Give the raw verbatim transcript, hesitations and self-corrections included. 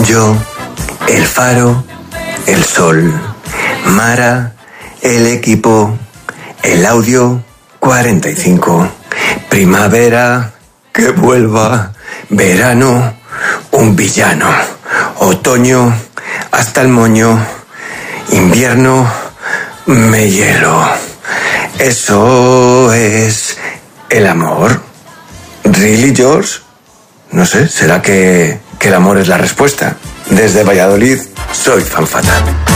Yo, el faro, el sol. Mara, el equipo. El audio cuarenta y cinco. Primavera, que vuelva. Verano, un villano. Otoño, hasta el moño. Invierno, me hielo. Eso es el amor. ¿Really, George? No sé, ¿será que, que el amor es la respuesta? Desde Valladolid, soy Fan Fatal.